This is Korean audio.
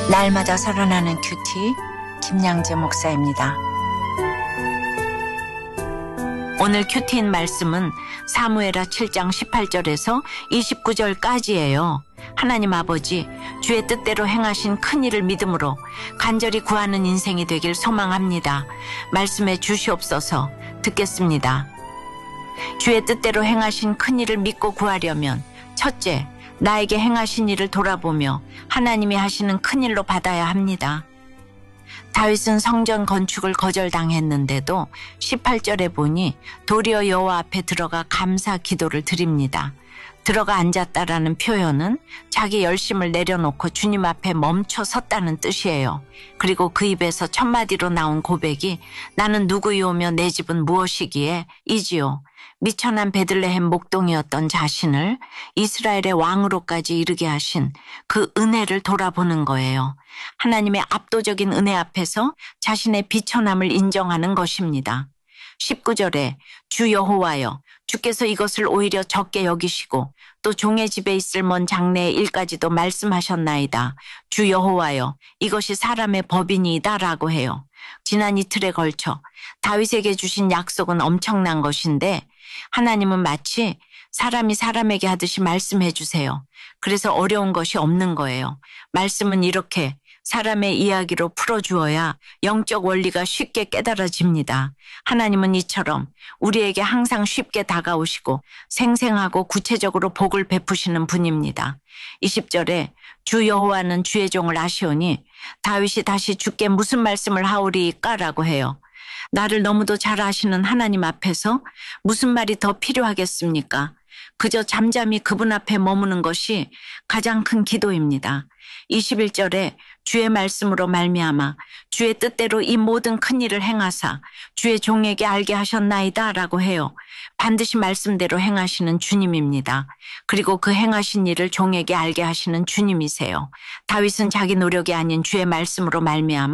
날마다 살아나는 큐티 김양재 목사입니다. 오늘 큐티인 말씀은 사무엘하 7장 18절에서 29절까지예요. 하나님 아버지, 주의 뜻대로 행하신 큰일을 믿음으로 간절히 구하는 인생이 되길 소망합니다. 말씀해 주시옵소서. 듣겠습니다. 주의 뜻대로 행하신 큰일을 믿고 구하려면 첫째, 나에게 행하신 일을 돌아보며 하나님이 하시는 큰일로 받아야 합니다. 다윗은 성전 건축을 거절당했는데도 18절에 보니 도리어 여호와 앞에 들어가 감사 기도를 드립니다. 들어가 앉았다라는 표현은 자기 열심을 내려놓고 주님 앞에 멈춰 섰다는 뜻이에요. 그리고 그 입에서 첫마디로 나온 고백이 나는 누구이오며 내 집은 무엇이기에 이지요. 미천한 베들레헴 목동이었던 자신을 이스라엘의 왕으로까지 이르게 하신 그 은혜를 돌아보는 거예요. 하나님의 압도적인 은혜 앞에서 자신의 비천함을 인정하는 것입니다. 19절에 주 여호와여, 주께서 이것을 오히려 적게 여기시고 또 종의 집에 있을 먼 장래의 일까지도 말씀하셨나이다. 주 여호와여, 이것이 사람의 법이니이다 라고 해요. 지난 이틀에 걸쳐 다윗에게 주신 약속은 엄청난 것인데 하나님은 마치 사람이 사람에게 하듯이 말씀해 주세요. 그래서 어려운 것이 없는 거예요. 말씀은 이렇게 사람의 이야기로 풀어주어야 영적 원리가 쉽게 깨달아집니다. 하나님은 이처럼 우리에게 항상 쉽게 다가오시고 생생하고 구체적으로 복을 베푸시는 분입니다. 20절에 주 여호와는 주의 종을 아시오니 다윗이 다시 주께 무슨 말씀을 하오리까 라고 해요. 나를 너무도 잘 아시는 하나님 앞에서 무슨 말이 더 필요하겠습니까? 그저 잠잠히 그분 앞에 머무는 것이 가장 큰 기도입니다. 21절에 주의 말씀으로 말미암아 주의 뜻대로 이 모든 큰 일을 행하사 주의 종에게 알게 하셨나이다 라고 해요. 반드시 말씀대로 행하시는 주님입니다. 그리고 그 행하신 일을 종에게 알게 하시는 주님이세요. 다윗은 자기 노력이 아닌 주의 말씀으로 말미암아